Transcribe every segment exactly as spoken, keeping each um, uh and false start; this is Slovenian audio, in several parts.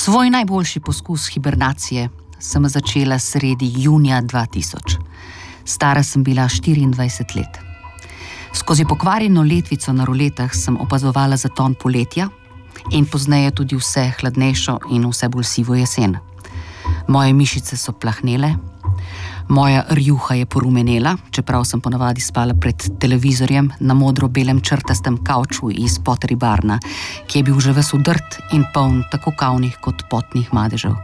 Svoj najboljši poskus hibernacije sem začela sredi junija dva tisoč. Stara sem bila štiriindvajset let. Skozi pokvarjeno letvico na roletah sem opazovala zaton poletja in pozneje tudi vse hladnejšo in vse bolj sivo jesen. Moje mišice so plahnele, moja rjuha je porumenela, čeprav sem ponavadi spala pred televizorjem na modro-belem črtastem kavču iz Pottery Barna, ki je bil že ves udrt in poln tako kavnih kot potnih madežev.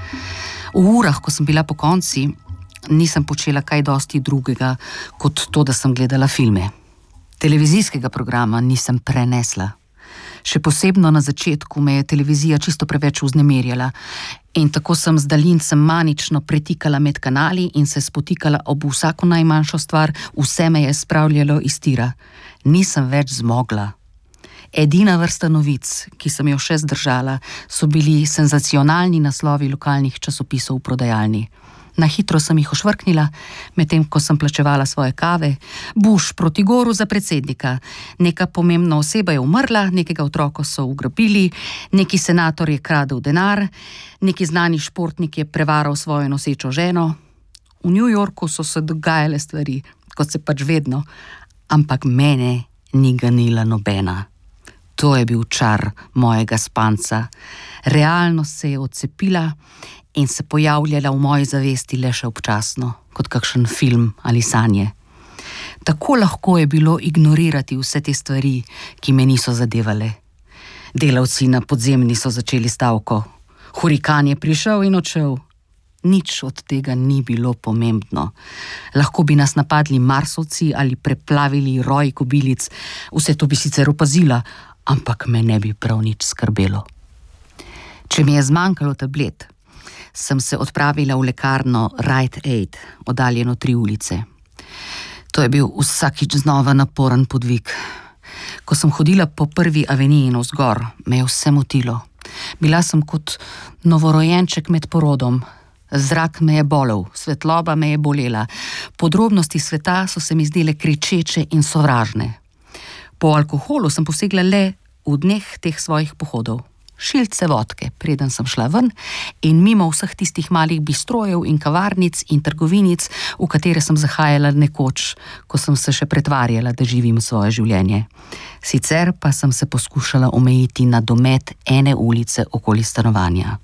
V urah, ko sem bila pokonci, nisem počela kaj dosti drugega, kot to, da sem gledala filme. Televizijskega programa nisem prenesla. Še posebno na začetku me je televizija čisto preveč vznemirjala in tako sem z daljincem manično pretikala med kanali in se spotikala ob vsako najmanjšo stvar, vse me je spravljalo iz tira. Nisem več zmogla. Edina vrsta novic, ki sem jo še zdržala, so bili senzacionalni naslovi lokalnih časopisov v prodajalni. Na hitro sem jih ošvrknila, medtem ko sem plačevala svoje kave. Bush proti Goru za predsednika. Neka pomembna oseba je umrla, nekega otroka so ugrabili, neki senator je kradel denar, neki znani športnik je prevaral svojo nosečo ženo. V New Yorku so se dogajale stvari, kot se pač vedno, ampak mene ni ganila nobena. To je bil čar mojega spanca. Realnost se je odcepila in se pojavljala v moji zavesti le še občasno, kot kakšen film ali sanje. Tako lahko je bilo ignorirati vse te stvari, ki me niso zadevale. Delavci na podzemni so začeli stavko. Hurikan je prišel in odšel. Nič od tega ni bilo pomembno. Lahko bi nas napadli marsovci ali preplavili roj kobilic. Vse to bi sicer opazila, ampak me ne bi prav nič skrbelo. Če mi je zmanjkalo tablet, sem se odpravila v lekarno Rite Aid, oddaljeno tri ulice. To je bil vsakič znova naporen podvig. Ko sem hodila po prvi aveniji navzgor, me je vse motilo. Bila sem kot novorojenček med porodom. Zrak me je bolel, svetloba me je bolela. Podrobnosti sveta so se mi zdele kričeče in sovražne. Po alkoholu sem posegla le v dneh teh svojih pohodov. Šilce vodke, preden sem šla ven in mimo vseh tistih malih bistrojev in kavarnic in trgovinic, v katere sem zahajala nekoč, ko sem se še pretvarjala, da živim svoje življenje. Sicer pa sem se poskušala omejiti na domet ene ulice okoli stanovanja.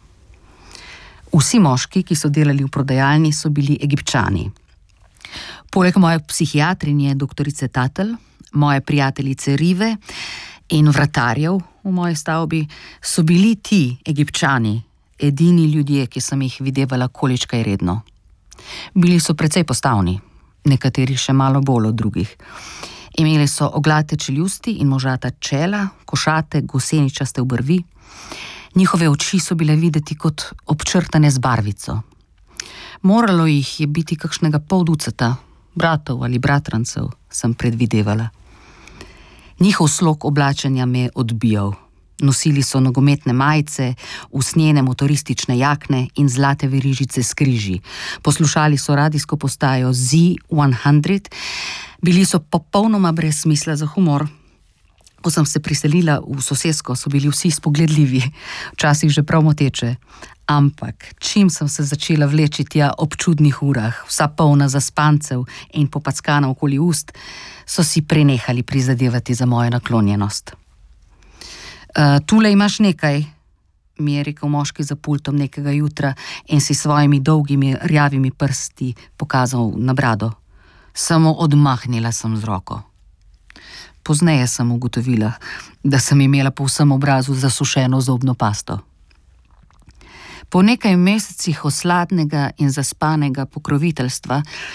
Vsi moški, ki so delali v prodajalni, so bili Egipčani. Poleg moje psihiatrinje, doktorice Tatel, moje prijateljice Rive in vratarjev v moji stavbi, so bili ti Egipčani edini ljudje, ki sem jih videvala količkaj redno. Bili so precej postavni, nekateri še malo bolj od drugih. Imeli so oglate čeljusti in možata čela, košate, goseničaste obrvi. Njihove oči so bile videti kot občrtane z barvico. Moralo jih je biti kakšnega pol ducata, bratov ali bratrancev, sem predvidevala. Njihov slog oblačenja me je odbijal. Nosili so nogometne majice, usnjene motoristične jakne in zlate verižice s križi. Poslušali so radijsko postajo Z sto. Bili so popolnoma brez smisla za humor. Ko sem se priselila v sosesko, so bili vsi spogledljivi, včasih že prav moteče. Ampak, čim sem se začela vleči tja ob čudnih urah, vsa polna zaspancev in popackana okoli ust, so si prenehali prizadevati za mojo naklonjenost. Uh, tule imaš nekaj, mi je rekel moški za pultom nekega jutra in si svojimi dolgimi rjavimi prsti pokazal na brado. Samo odmahnila sem z roko. Pozneje sem ugotovila, da sem imela po vsem obrazu zasušeno zobno pasto. Po nekaj mesecih osladnega in zaspanega pokroviteljstva